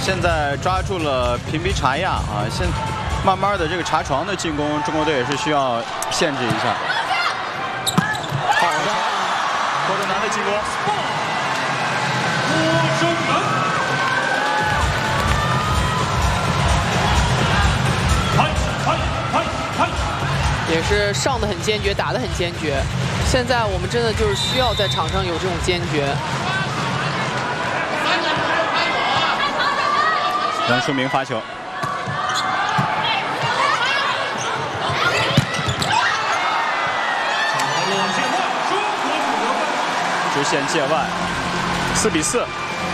现在抓住了平皮查亚啊，慢慢的这个查床的进攻，中国队也是需要限制一下。好的，郭正南的进攻。 郭正南， 也是上得很坚决，打得很坚决。现在我们真的就是需要在场上有这种坚决。 杨书明发球，直线界外，4比4。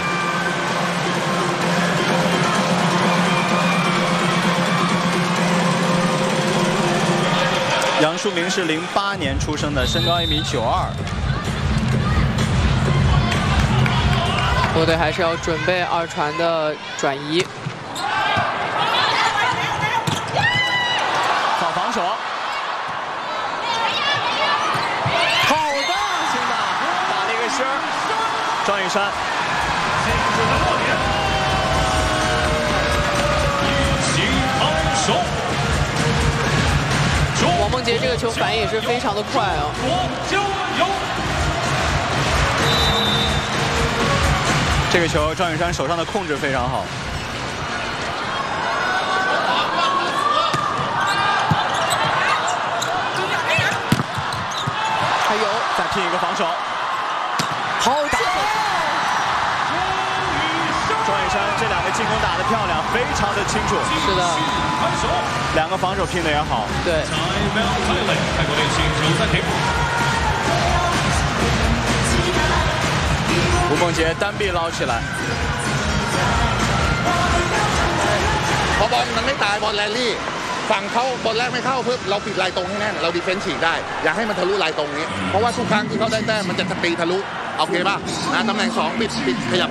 杨书明是08年出生的，身高1.92米。 国队还是要准备2传的转移。 好防守，好的，行的，打了一个芯儿，庄宇珊。 王梦洁这个球反应也是非常的快啊！ 这个球庄宇珊手上的控制非常好。 再拼一个防守，好打！庄宇珊这2个进攻打得漂亮，非常的清楚。 是的 ，2个防守拼得也好。 对。 吴梦洁单臂捞起来。 พอบอลมันไม่ตายบอลแรลลี่ ฝั่งเขาบอลแรกไม่เข้าเพื่อเราปิดลายตรงให้แน่นเราดีเฟนส์ฉีกได้อย่าให้มันทะลุลายตรงนี้เพราะว่าทุกครั้งที่เขาได้แต้มมันจะตีทะลุโอเคป่ะนะตำแหน่ง2ปิดขยับ